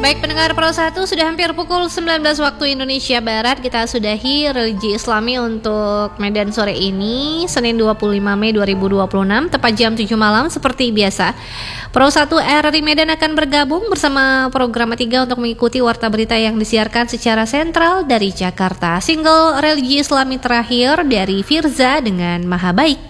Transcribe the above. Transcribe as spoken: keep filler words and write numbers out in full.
Baik pendengar Pro satu, sudah hampir pukul sembilan belas waktu Indonesia Barat. Kita sudahi religi Islami untuk Medan sore ini, Senin dua puluh lima Mei dua ribu dua puluh enam, tepat jam tujuh malam. Seperti biasa, Pro satu R R I Medan akan bergabung bersama Program tiga untuk mengikuti warta berita yang disiarkan secara sentral dari Jakarta. Single religi Islami terakhir dari Firza dengan Maha Baik.